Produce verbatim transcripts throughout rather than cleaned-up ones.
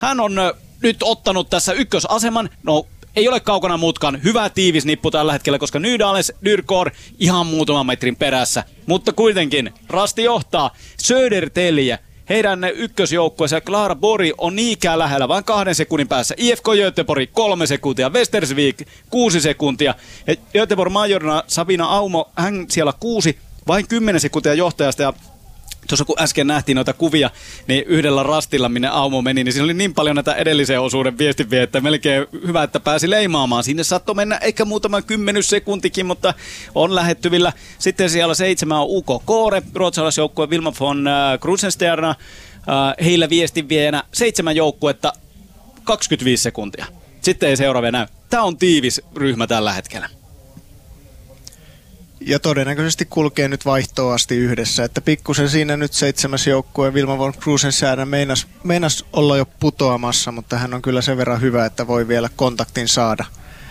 Hän on ö, nyt ottanut tässä ykkösaseman. No, ei ole kaukana muutkaan. Hyvä tiivis nippu tällä hetkellä, koska Nydales Dyrkor ihan muutaman metrin perässä. Mutta kuitenkin Rasti johtaa. Södertälje, heidän ykkösjoukkueensa Klara Bori on niinkään lähellä, vain kahden sekunnin päässä. I F K Göteborg kolme sekuntia, Västersvik kuusi sekuntia. Ja Göteborg Majorna Sabina Aumo, hän siellä kuusi, vain kymmenen sekuntia johtajasta. Ja tuossa kun äsken nähtiin noita kuvia, niin yhdellä rastilla, minne Aumo meni, niin siinä oli niin paljon näitä edellisen osuuden viestinviä, että melkein hyvä, että pääsi leimaamaan. Sinne saattoi mennä ehkä muutama kymmenys sekuntikin, mutta on lähettyvillä. Sitten siellä seitsemän on U K Kåre, ruotsalaisjoukkue Vilma von Krusenstjerna. Heillä viestinviejänä seitsemän joukkuetta, kaksikymmentäviisi sekuntia. Sitten ei seuraavia näy. Tämä on tiivis ryhmä tällä hetkellä. Ja todennäköisesti kulkee nyt vaihtoon asti yhdessä, että pikkusen siinä nyt seitsemäs joukkue Vilma von Krusenstjerna meinas, meinas olla jo putoamassa, mutta hän on kyllä sen verran hyvä, että voi vielä kontaktin saada.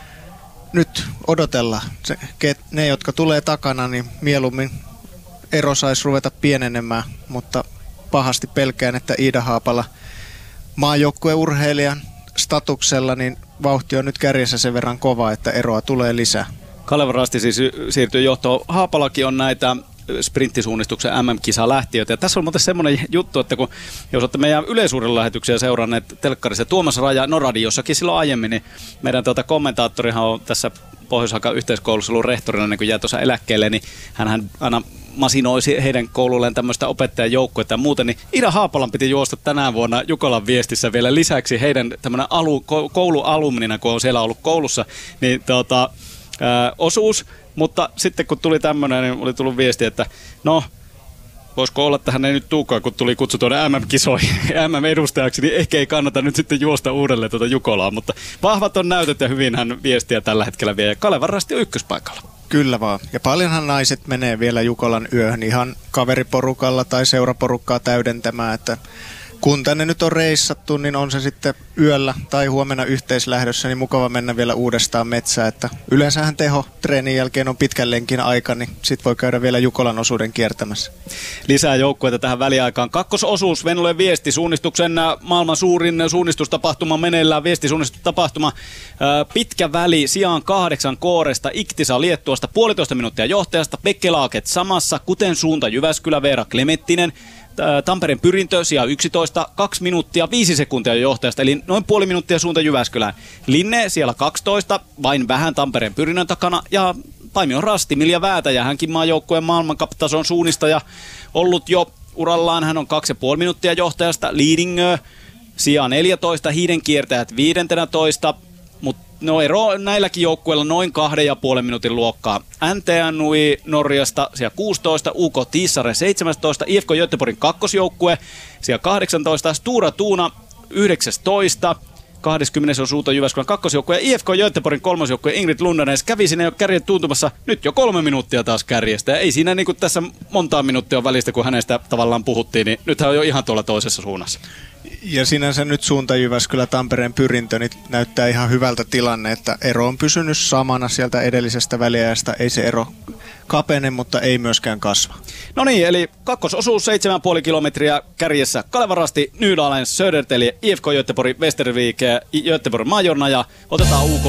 Nyt odotellaan. Se, ne, jotka tulee takana, niin mieluummin ero saisi ruveta pienenemään, mutta pahasti pelkään, että Iida Haapala maajoukkueurheilijan statuksella, niin vauhti on nyt kärjessä sen verran kova, että eroa tulee lisää. Kaleva Rasti siis siirtyy johtoon. Haapalakin on näitä sprinttisuunnistuksen M M-kisaa lähtiöitä. Ja tässä on muuten semmoinen juttu, että kun jos olette meidän yleisuuden lähetyksiä seuranneet telkkarissa, Tuomas Raja, no radiossakin silloin aiemmin, niin meidän tuota kommentaattorihan on tässä Pohjois-Hakan yhteiskoulussa ollut rehtorina, niin kun jää tuossa eläkkeelle, niin hänhän aina masinoisi heidän koululleen tämmöistä opettajajoukkuetta ja muuten, niin Iida Haapalan piti juosta tänään vuonna Jukolan viestissä vielä lisäksi heidän tämmöinen alu, koulualumnina, kun on siellä ollut koulussa, niin tota, ää, osuus, mutta sitten kun tuli tämmöinen, niin oli tullut viesti, että no, voisiko olla, että hän ei nyt tuukaan, kun tuli kutsu tuonne M M-kisoihin, M M-edustajaksi, niin ehkä ei kannata nyt sitten juosta uudelleen tuota Jukolaa, mutta vahvat on näytöt ja hyvin hän viestiä tällä hetkellä vie, ja Kaleva Rasti on ykköspaikalla. Kyllä vaan. Ja paljonhan naiset menee vielä Jukolan yöhön ihan kaveriporukalla tai seuraporukkaa täydentämään, että kun tänne nyt on reissattu, niin on se sitten yöllä tai huomenna yhteislähdössä, niin mukava mennä vielä uudestaan metsään. Että yleensähän teho treenin jälkeen on pitkän lenkin aika, niin sit voi käydä vielä Jukolan osuuden kiertämässä. Lisää joukkueita tähän väliaikaan. Kakkososuus, Venulle viesti, suunnistuksen maailman suurin suunnistustapahtuma meneillään, viestisuunnistustapahtuma. Pitkä väli, sijaan kahdeksan Kooresta, Iktisa Liettuasta, puolitoista minuuttia johtajasta, Pekkelaaket samassa, kuten suunta Jyväskylä, Veera Klemettinen. Tampereen Pyrintö, sija yksitoista, kaksi minuuttia, viisi sekuntia johtajasta, eli noin puoli minuuttia suunta Jyväskylään. Linne siellä kaksitoista, vain vähän Tampereen Pyrinnön takana, ja Paimion Rasti, Milja Väätäjä, hänkin maajoukkueen maailmankaptason suunnistaja, ollut jo urallaan, hän on kaksi ja puoli minuuttia johtajasta. Lidingö, sija neljätoista, Hiidenkiertäjät viisitoista, mutta no ero näilläkin joukkueilla noin kahden ja puolen minuutin luokkaa. N T Nui Norjasta siellä kuusitoista, U K Tissare seitsemäntoista, I F K Göteborgin kakkosjoukkue siellä kahdeksantoista, Stura Tuuna yhdeksäntoista, kaksikymmentä on suunta Jyväskylän kakkosjoukkue ja I F K Göteborgin kolmosjoukkue Ingrid Lundanes kävi sinne jo kärjen tuntumassa, nyt jo kolme minuuttia taas kärjestä. Ja ei siinä niin kuin tässä montaa minuuttia on välistä, kun hänestä tavallaan puhuttiin, niin nythän on jo ihan tuolla toisessa suunnassa. Ja sinänsä nyt suunta Jyväskylä Tampereen Pyrintö niin näyttää ihan hyvältä tilanne, että ero on pysynyt samana sieltä edellisestä väliajasta. Ei se ero kapene, mutta ei myöskään kasva. No niin, eli kakkososuus seitsemän pilkku viisi kilometriä kärjessä. Kaleva Rasti, Nydalen, Södertälje, I F K Göteborg, Västervik, Göteborg Majorna ja otetaan U K